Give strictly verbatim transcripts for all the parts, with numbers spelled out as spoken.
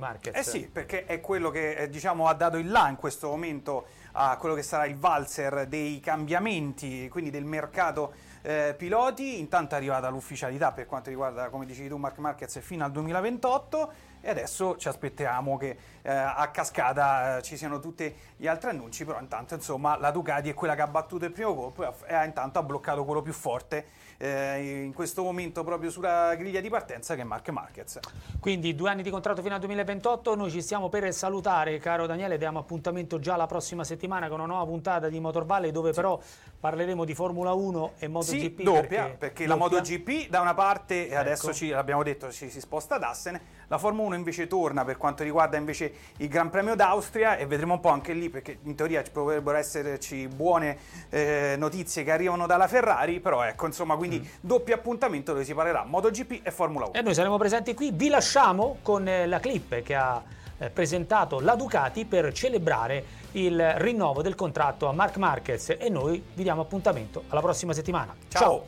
Marquez. Eh sì, perché è quello che eh, diciamo ha dato il là in questo momento a quello che sarà il valzer dei cambiamenti, quindi del mercato eh, piloti. Intanto è arrivata l'ufficialità per quanto riguarda, come dicevi tu, Marc Marquez fino al duemilaventotto, e adesso ci aspettiamo che eh, a cascata eh, ci siano tutti gli altri annunci, però intanto insomma la Ducati è quella che ha battuto il primo colpo e ha, intanto ha bloccato quello più forte eh, in questo momento proprio sulla griglia di partenza, che è Marc Marquez. Quindi due anni di contratto fino al duemilaventotto, noi ci stiamo per salutare, caro Daniele, diamo appuntamento già la prossima settimana con una nuova puntata di Motorvalle, dove sì. però parleremo di Formula uno e MotoGP. Sì, doppia, perché, perché la doppia. MotoGP da una parte, e ecco. adesso ci l'abbiamo detto, ci si sposta ad Assen, la Formula uno invece torna per quanto riguarda invece il Gran Premio d'Austria, e vedremo un po' anche lì, perché in teoria potrebbero esserci buone eh, notizie che arrivano dalla Ferrari, però ecco, insomma, quindi mm. doppio appuntamento dove si parlerà MotoGP e Formula uno. E noi saremo presenti qui, vi lasciamo con eh, la clip che ha eh, presentato la Ducati per celebrare il rinnovo del contratto a Marc Marquez, e noi vi diamo appuntamento alla prossima settimana. Ciao! Ciao.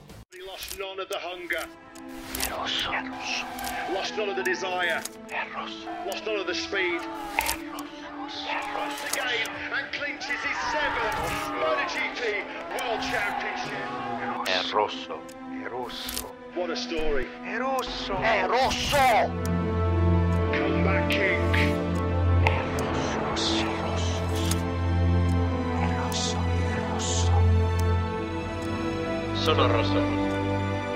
È rosso. È rosso. Lost none of the desire. È rosso. Lost none of the speed. È rosso. È rosso. Again and clinches his seventh MotoGP World Championship. È rosso. È rosso. What a story. È rosso. È rosso. Comeback king. È rosso. È rosso. È rosso. È rosso. Sono rosso.